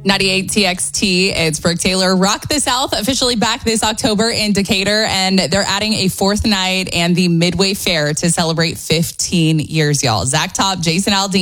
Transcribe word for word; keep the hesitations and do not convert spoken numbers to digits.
ninety-eight T X T, it's Brooke Taylor. Rock the South officially back this October in Decatur, and they're adding a fourth night and the Midway Fair to celebrate fifteen years, y'all. Zach Top, Jason Aldean.